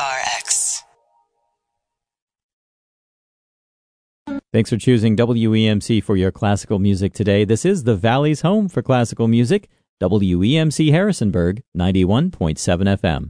WERX. Thanks for choosing WEMC for your classical music today. This is the Valley's home for classical music, WEMC Harrisonburg, 91.7 FM.